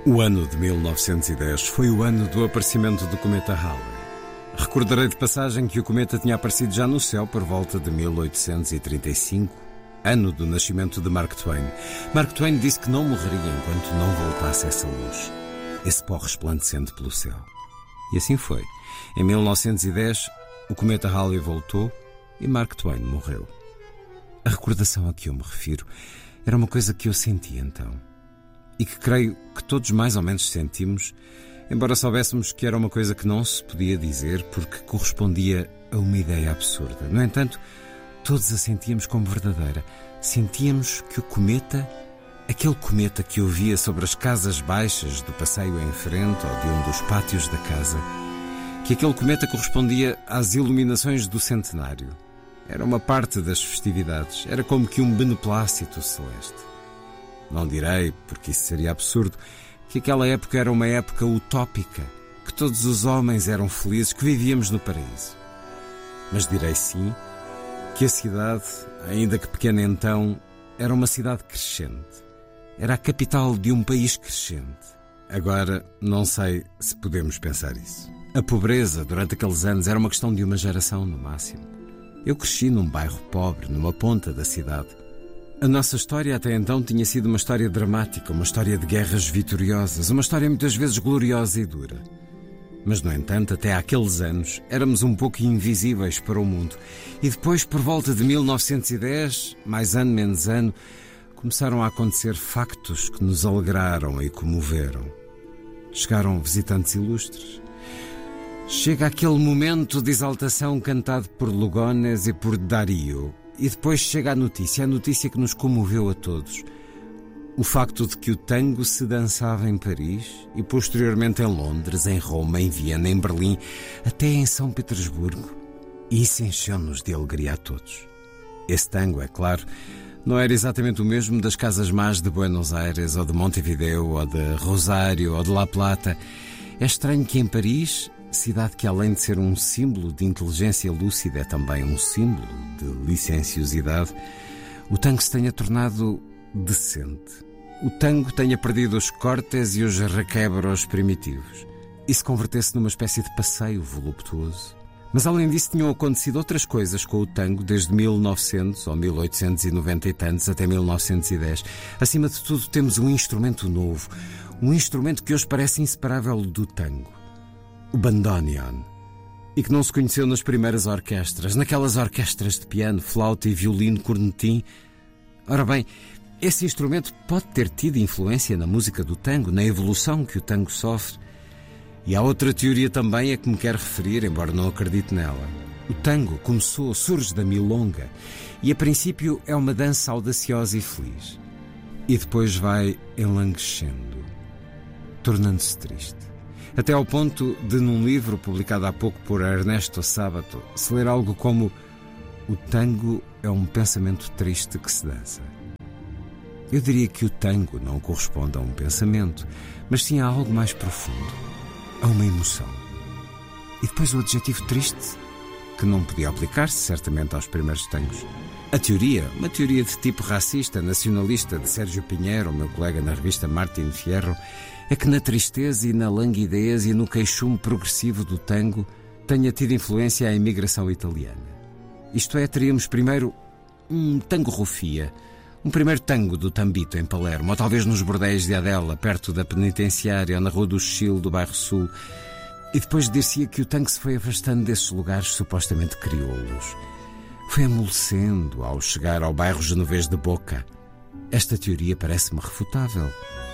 O ano de 1910 foi o ano do aparecimento do cometa Halley. Recordarei de passagem que o cometa tinha aparecido já no céu por volta de 1835, ano do nascimento de Mark Twain. Mark Twain disse que não morreria enquanto não voltasse essa luz, esse pó resplandecente pelo céu. E assim foi. Em 1910, o cometa Halley voltou e Mark Twain morreu. A recordação a que eu me refiro era uma coisa que eu senti então. E que creio que todos mais ou menos sentimos, embora soubéssemos que era uma coisa que não se podia dizer porque correspondia a uma ideia absurda. No entanto, todos a sentíamos como verdadeira. Sentíamos que o cometa, aquele cometa que eu via sobre as casas baixas do passeio em frente ou de um dos pátios da casa, que aquele cometa correspondia às iluminações do centenário. Era uma parte das festividades, era como que um beneplácito celeste. Não direi, porque isso seria absurdo, que aquela época era uma época utópica, que todos os homens eram felizes, que vivíamos no paraíso. Mas direi sim que a cidade, ainda que pequena então, era uma cidade crescente. Era a capital de um país crescente. Agora, não sei se podemos pensar isso. A pobreza, durante aqueles anos, era uma questão de uma geração no máximo. Eu cresci num bairro pobre, numa ponta da cidade. A nossa história até então tinha sido uma história dramática, uma história de guerras vitoriosas, uma história muitas vezes gloriosa e dura. Mas, no entanto, até àqueles anos, éramos um pouco invisíveis para o mundo. E depois, por volta de 1910, mais ano menos ano, começaram a acontecer factos que nos alegraram e comoveram. Chegaram visitantes ilustres. Chega aquele momento de exaltação cantado por Lugones e por Darío. E depois chega a notícia que nos comoveu a todos. O facto de que o tango se dançava em Paris e posteriormente em Londres, em Roma, em Viena, em Berlim, até em São Petersburgo. E isso encheu-nos de alegria a todos. Esse tango, é claro, não era exatamente o mesmo das casas más de Buenos Aires, ou de Montevideo, ou de Rosário, ou de La Plata. É estranho que em Paris, cidade que além de ser um símbolo de inteligência lúcida é também um símbolo de licenciosidade, o tango se tenha tornado decente. O tango tenha perdido os cortes e os requebros primitivos e se convertesse numa espécie de passeio voluptuoso. Mas além disso tinham acontecido outras coisas com o tango desde 1900 ou 1890 e tantos até 1910. Acima de tudo temos um instrumento novo, um instrumento que hoje parece inseparável do tango. O bandoneon, e que não se conheceu nas primeiras orquestras, naquelas orquestras de piano, flauta e violino cornetim. Ora bem, esse instrumento pode ter tido influência na música do tango, na evolução que o tango sofre. E há outra teoria também a que me quero referir, embora não acredite nela. O tango surge da milonga, e a princípio é uma dança audaciosa e feliz. E depois vai enlanguescendo, tornando-se triste. Até ao ponto de, num livro publicado há pouco por Ernesto Sábato, se ler algo como "O tango é um pensamento triste que se dança". Eu diria que o tango não corresponde a um pensamento, mas sim a algo mais profundo, a uma emoção. E depois o adjetivo triste, que não podia aplicar-se certamente aos primeiros tangos. A teoria, uma teoria de tipo racista, nacionalista, de Sérgio Pinheiro, meu colega na revista Martin Fierro, é que na tristeza e na languidez e no queixume progressivo do tango tenha tido influência a imigração italiana. Isto é, teríamos primeiro um tango rufia, um primeiro tango do Tambito em Palermo, ou talvez nos bordéis de Adela, perto da penitenciária, ou na Rua do Chile, do bairro Sul. E depois dir-se-ia que o tango se foi afastando desses lugares supostamente crioulos. Foi amolecendo ao chegar ao bairro genovês de Boca. Esta teoria parece-me refutável.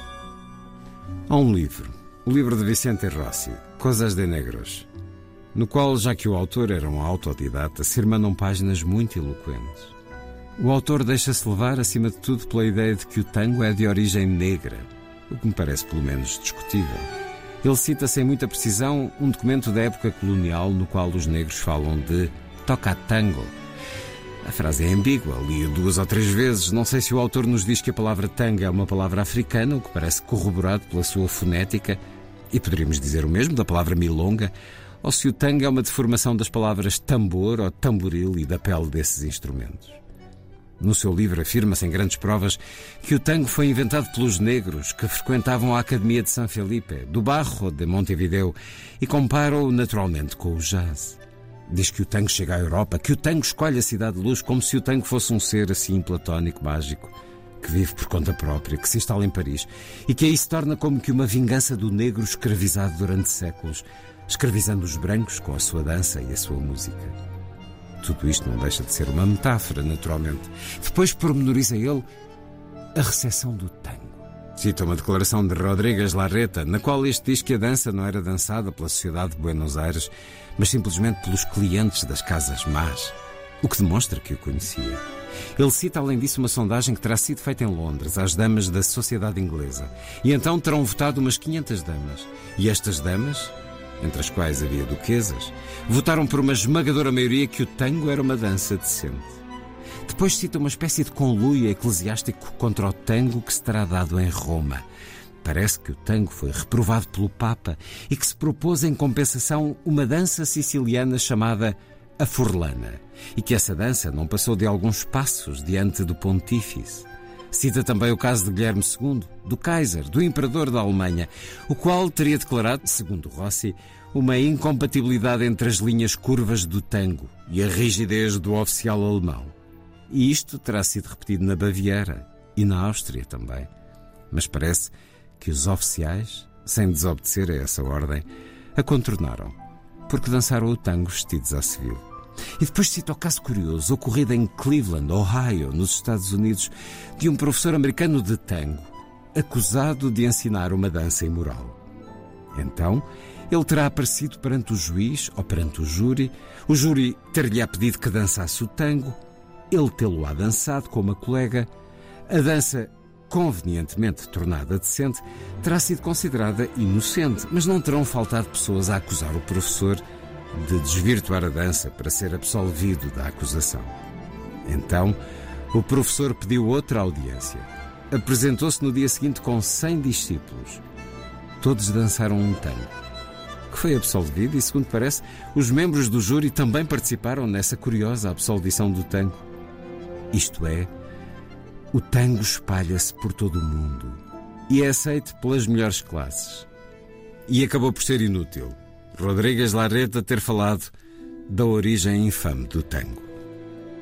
Há um livro, o livro de Vicente Rossi, Cosas de Negros, no qual, já que o autor era um autodidata, se irmanam páginas muito eloquentes. O autor deixa-se levar, acima de tudo, pela ideia de que o tango é de origem negra, o que me parece pelo menos discutível. Ele cita sem muita precisão um documento da época colonial no qual os negros falam de "toca tango". A frase é ambígua, li-o 2 ou 3 vezes. Não sei se o autor nos diz que a palavra tango é uma palavra africana, o que parece corroborado pela sua fonética, e poderíamos dizer o mesmo da palavra milonga, ou se o tango é uma deformação das palavras tambor ou tamboril e da pele desses instrumentos. No seu livro afirma-se em grandes provas que o tango foi inventado pelos negros que frequentavam a Academia de San Felipe, do Barro de Montevideo, e compara-o naturalmente com o jazz. Diz que o tango chega à Europa, que o tango escolhe a Cidade de Luz, como se o tango fosse um ser assim platónico, mágico, que vive por conta própria, que se instala em Paris, e que aí se torna como que uma vingança do negro escravizado durante séculos, escravizando os brancos com a sua dança e a sua música. Tudo isto não deixa de ser uma metáfora, naturalmente. Depois pormenoriza ele a recepção do tango. Cita uma declaração de Rodríguez Larreta, na qual este diz que a dança não era dançada pela sociedade de Buenos Aires, mas simplesmente pelos clientes das casas más, o que demonstra que o conhecia. Ele cita, além disso, uma sondagem que terá sido feita em Londres às damas da sociedade inglesa. E então terão votado umas 500 damas. E estas damas, entre as quais havia duquesas, votaram por uma esmagadora maioria que o tango era uma dança decente. Depois cita uma espécie de conluio eclesiástico contra o tango que se terá dado em Roma. Parece que o tango foi reprovado pelo Papa e que se propôs em compensação uma dança siciliana chamada a Furlana, e que essa dança não passou de alguns passos diante do pontífice. Cita também o caso de Guilherme II, do Kaiser, do imperador da Alemanha, o qual teria declarado, segundo Rossi, uma incompatibilidade entre as linhas curvas do tango e a rigidez do oficial alemão. E isto terá sido repetido na Baviera e na Áustria também. Mas parece que os oficiais, sem desobedecer a essa ordem, a contornaram, porque dançaram o tango vestidos à civil. E depois cita o caso curioso ocorrido em Cleveland, Ohio, nos Estados Unidos, de um professor americano de tango acusado de ensinar uma dança imoral. Então, ele terá aparecido perante o juiz ou perante o júri ter-lhe pedido que dançasse o tango, ele tê-lo-á dançado com uma colega, a dança, convenientemente tornada decente, terá sido considerada inocente, mas não terão faltado pessoas a acusar o professor de desvirtuar a dança para ser absolvido da acusação. Então, o professor pediu outra audiência. Apresentou-se no dia seguinte com 100 discípulos. Todos dançaram um tango, que foi absolvido e, segundo parece, os membros do júri também participaram nessa curiosa absolvição do tango. Isto é, o tango espalha-se por todo o mundo e é aceito pelas melhores classes. E acabou por ser inútil Rodríguez Larreta ter falado da origem infame do tango.